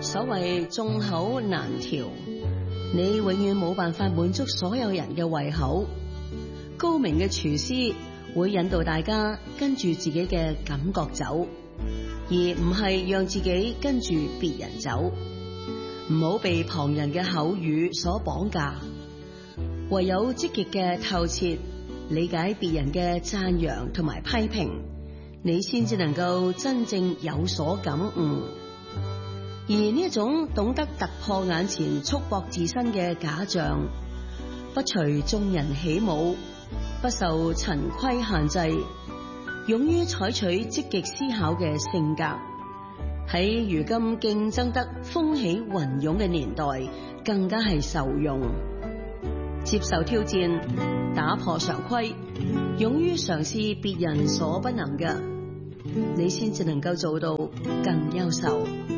所謂眾口難調，你永遠冇辦法滿足所有人嘅胃口。高明嘅廚師會引導大家跟住自己嘅感覺走，而唔係讓自己跟住別人走。唔好被旁人嘅口語所綁架，唯有積極嘅透徹理解別人嘅讚揚同埋批評，你先至能夠真正有所感悟。而呢一種懂得突破眼前束縛自身嘅假象，不隨眾人起舞，不受陳規限制，勇於採取積極思考嘅性格，喺如今競爭得風起雲湧嘅年代，更加係受用。接受挑戰，打破常規，勇於嘗試別人所不能嘅，你先至能夠做到更優秀。